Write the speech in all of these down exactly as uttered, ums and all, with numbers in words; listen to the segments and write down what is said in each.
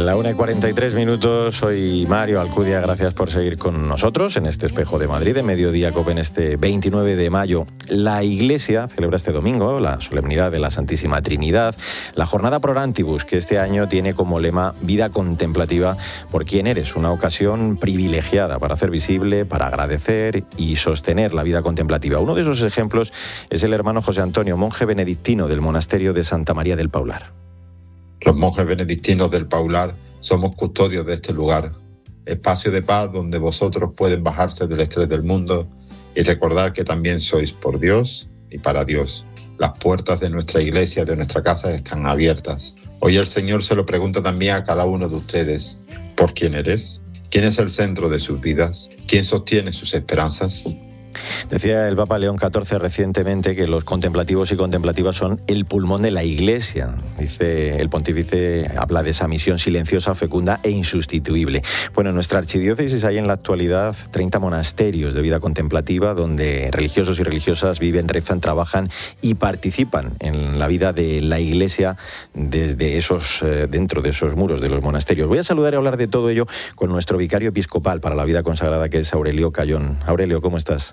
La una y cuarenta y tres minutos, soy Mario Alcudia, gracias por seguir con nosotros en este Espejo de Madrid, de Mediodía COPE, en este veintinueve de mayo. La Iglesia celebra este domingo la solemnidad de la Santísima Trinidad, la jornada Pro Orantibus, que este año tiene como lema Vida contemplativa por quien eres, una ocasión privilegiada para hacer visible, para agradecer y sostener la vida contemplativa. Uno de esos ejemplos es el hermano José Antonio, monje benedictino del monasterio de Santa María del Paular. Los monjes benedictinos del Paular somos custodios de este lugar, espacio de paz donde vosotros pueden bajarse del estrés del mundo y recordar que también sois por Dios y para Dios. Las puertas de nuestra iglesia, de nuestra casa, están abiertas. Hoy el Señor se lo pregunta también a cada uno de ustedes. ¿Por quién eres? ¿Quién es el centro de sus vidas? ¿Quién sostiene sus esperanzas? Decía el Papa León catorce recientemente que los contemplativos y contemplativas son el pulmón de la Iglesia. Dice el pontífice, habla de esa misión silenciosa, fecunda e insustituible. Bueno, en nuestra archidiócesis hay en la actualidad treinta monasterios de vida contemplativa donde religiosos y religiosas viven, rezan, trabajan y participan en la vida de la Iglesia desde esos, eh, dentro de esos muros de los monasterios. Voy a saludar y hablar de todo ello con nuestro vicario episcopal para la vida consagrada, que es Aurelio Cayón. Aurelio, ¿cómo estás?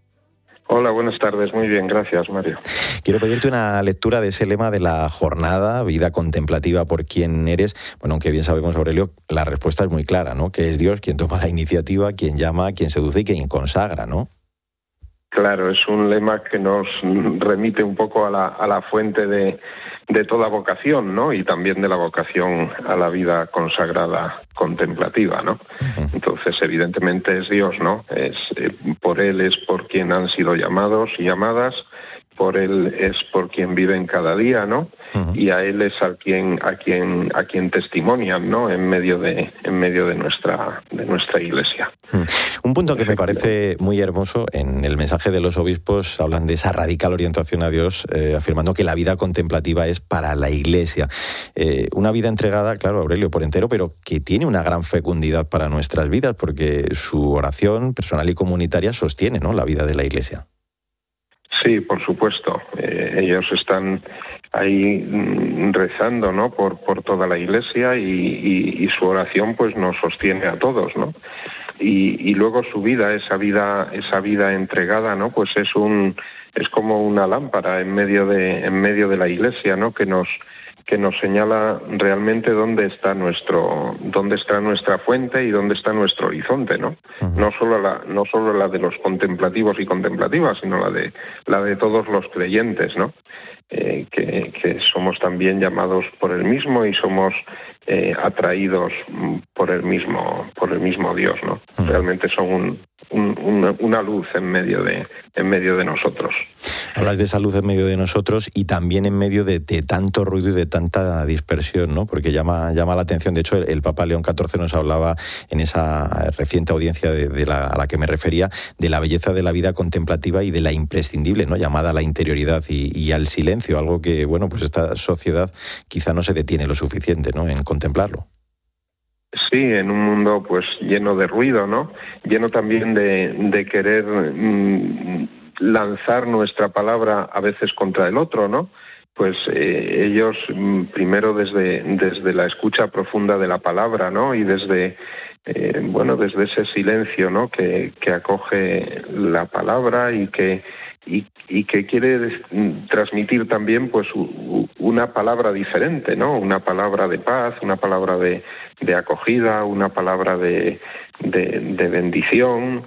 Hola, buenas tardes. Muy bien, gracias, Mario. Quiero pedirte una lectura de ese lema de la jornada, vida contemplativa por quien eres. Bueno, aunque bien sabemos, Aurelio, la respuesta es muy clara, ¿no? Que es Dios quien toma la iniciativa, quien llama, quien seduce y quien consagra, ¿no? Claro, es un lema que nos remite un poco a la, a la fuente de, de toda vocación, ¿no? Y también de la vocación a la vida consagrada contemplativa, ¿no? Uh-huh. Entonces, evidentemente es Dios, ¿no? Es eh, por Él es por quien han sido llamados y llamadas, por Él es por quien viven cada día, ¿no? Uh-huh. Y a Él es a quien a quien a quien testimonian, ¿no? En medio de en medio de nuestra de nuestra Iglesia. Uh-huh. Un punto que me parece muy hermoso en el mensaje de los obispos, hablan de esa radical orientación a Dios, eh, afirmando que la vida contemplativa es para la Iglesia. Eh, una vida entregada, claro, Aurelio, por entero, pero que tiene una gran fecundidad para nuestras vidas, porque su oración personal y comunitaria sostiene, ¿no?, la vida de la Iglesia. Sí, por supuesto. Eh, ellos están ahí mm, rezando, ¿no?, por por toda la Iglesia y, y, y su oración pues nos sostiene a todos, ¿no? Y, y luego su vida, esa vida, esa vida entregada, ¿no?, pues es un es como una lámpara en medio de en medio de la Iglesia, ¿no?, que nos que nos señala realmente dónde está nuestro dónde está nuestra fuente y dónde está nuestro horizonte, ¿no? Uh-huh. No solo la no solo la de los contemplativos y contemplativas, sino la de la de todos los creyentes, ¿no? Eh, que, que somos también llamados por el mismo y somos eh, atraídos por el mismo por el mismo Dios, ¿no? Uh-huh. Realmente son un, un, una, una luz en medio de en medio de nosotros. Hablas de esa luz en medio de nosotros y también en medio de, de tanto ruido y de tanta dispersión, ¿no? Porque llama, llama la atención. De hecho, el, el Papa León catorce nos hablaba en esa reciente audiencia de, de la, a la que me refería, de la belleza de la vida contemplativa y de la imprescindible, ¿no?, llamada a la interioridad y, y al silencio, algo que, bueno, pues esta sociedad quizá no se detiene lo suficiente, ¿no?, en contemplarlo. Sí, en un mundo pues lleno de ruido, ¿no? Lleno también de, de querer mmm, lanzar nuestra palabra a veces contra el otro, ¿no? Pues eh, ellos mmm, primero desde desde la escucha profunda de la palabra, ¿no? Y desde eh, bueno, desde ese silencio, ¿no?, que que acoge la palabra y que y, y que quiere transmitir también pues una palabra diferente, ¿no? Una palabra de paz, una palabra de, de acogida, una palabra de, de, de bendición,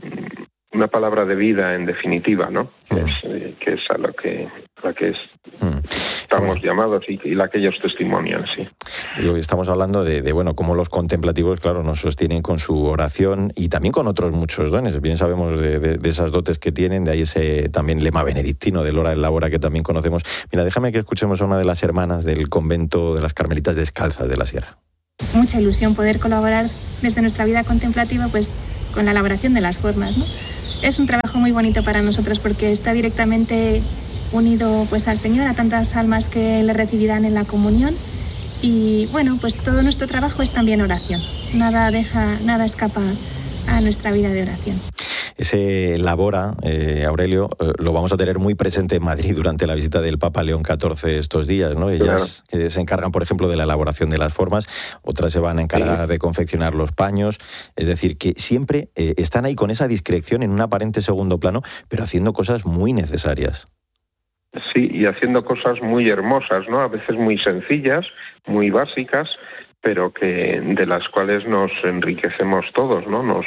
una palabra de vida, en definitiva, ¿no? Mm. Que, es, eh, que es a lo que, a la que es, mm. estamos llamados y, y la que ellos testimonian, sí. Digo, estamos hablando de, de, bueno, cómo los contemplativos, claro, nos sostienen con su oración y también con otros muchos dones. Bien sabemos de, de, de esas dotes que tienen, de ahí ese también lema benedictino del Ora et Labora que también conocemos. Mira, déjame que escuchemos a una de las hermanas del convento de las Carmelitas Descalzas de la Sierra. Mucha ilusión poder colaborar desde nuestra vida contemplativa pues con la elaboración de las formas, ¿no? Es un trabajo muy bonito para nosotros porque está directamente unido pues al Señor, a tantas almas que le recibirán en la comunión. Y bueno, pues todo nuestro trabajo es también oración. Nada deja, nada escapa a nuestra vida de oración. Ese Labora, eh, Aurelio, eh, lo vamos a tener muy presente en Madrid durante la visita del Papa León catorce estos días, ¿no? Ellas claro. eh, se encargan, por ejemplo, de la elaboración de las formas, otras se van a encargar sí. de confeccionar los paños, es decir, que siempre eh, están ahí con esa discreción en un aparente segundo plano, pero haciendo cosas muy necesarias. Sí, y haciendo cosas muy hermosas, ¿no? A veces muy sencillas, muy básicas, pero que de las cuales nos enriquecemos todos, ¿no? Nos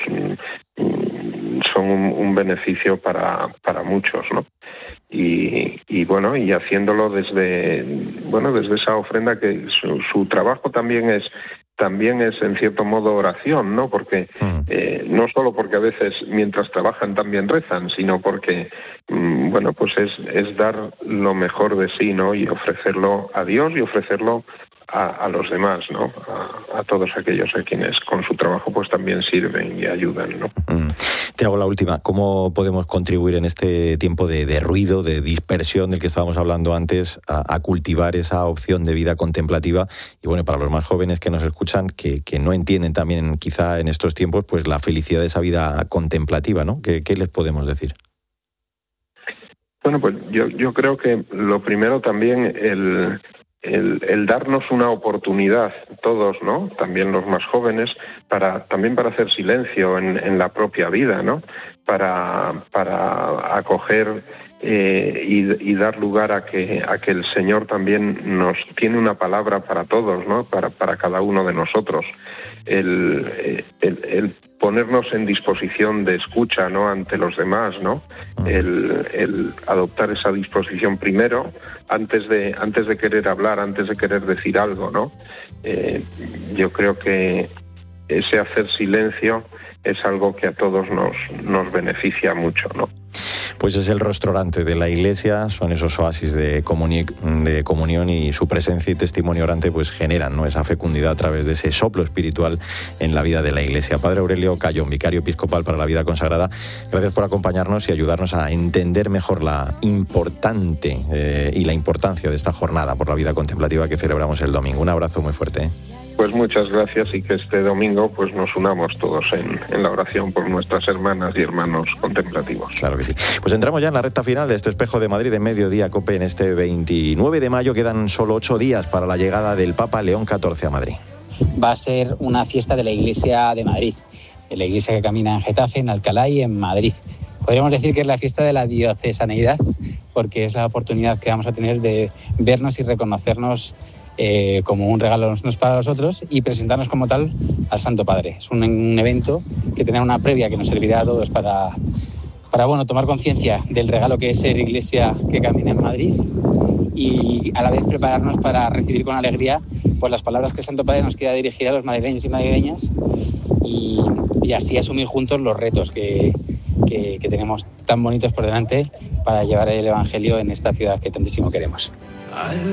son un, un beneficio para para muchos, ¿no? Y, y bueno, y haciéndolo desde bueno desde esa ofrenda que su, su trabajo también es también es en cierto modo oración, ¿no? Porque eh, no solo porque a veces mientras trabajan también rezan, sino porque mm, bueno, pues es es dar lo mejor de sí, ¿no? Y ofrecerlo a Dios y ofrecerlo a, a los demás, ¿no? A, a todos aquellos a quienes con su trabajo pues también sirven y ayudan, ¿no? Mm. Te hago la última. ¿Cómo podemos contribuir en este tiempo de, de ruido, de dispersión del que estábamos hablando antes, a, a cultivar esa opción de vida contemplativa? Y bueno, para los más jóvenes que nos escuchan, que, que no entienden también quizá en estos tiempos pues la felicidad de esa vida contemplativa, ¿no? ¿Qué, qué les podemos decir? Bueno, pues yo, yo creo que lo primero también el... El, el darnos una oportunidad, todos, ¿no? También los más jóvenes, para también para hacer silencio en, en la propia vida, ¿no? Para, para acoger eh, y, y dar lugar a que, a que el Señor también nos tiene una palabra para todos, ¿no? Para, para cada uno de nosotros. El, el, el ponernos en disposición de escucha, ¿no? Ante los demás, ¿no? El, el adoptar esa disposición primero, antes de antes de querer hablar, antes de querer decir algo, ¿no? Eh, yo creo que ese hacer silencio es algo que a todos nos nos beneficia mucho, ¿no? Pues es el rostro orante de la Iglesia, son esos oasis de, comuni- de comunión y su presencia y testimonio orante pues generan, ¿no?, esa fecundidad a través de ese soplo espiritual en la vida de la Iglesia. Padre Aurelio Cayón, vicario episcopal para la vida consagrada, gracias por acompañarnos y ayudarnos a entender mejor la importante eh, y la importancia de esta jornada por la vida contemplativa que celebramos el domingo. Un abrazo muy fuerte, ¿eh? Pues muchas gracias y que este domingo pues nos unamos todos en, en la oración por nuestras hermanas y hermanos contemplativos. Claro que sí. Pues entramos ya en la recta final de este Espejo de Madrid de Mediodía COPE en este veintinueve de mayo. Quedan solo ocho días para la llegada del Papa León catorce a Madrid. Va a ser una fiesta de la Iglesia de Madrid, de la Iglesia que camina en Getafe, en Alcalá y en Madrid. Podríamos decir que es la fiesta de la diocesaneidad, porque es la oportunidad que vamos a tener de vernos y reconocernos Eh, como un regalo unos para los otros y presentarnos como tal al Santo Padre. Es un, un evento que tendrá una previa que nos servirá a todos para, para bueno, tomar conciencia del regalo que es ser Iglesia que camina en Madrid y a la vez prepararnos para recibir con alegría pues, las palabras que el Santo Padre nos quiera dirigir a los madrileños y madrileñas y, y así asumir juntos los retos que, que, que tenemos tan bonitos por delante para llevar el Evangelio en esta ciudad que tantísimo queremos.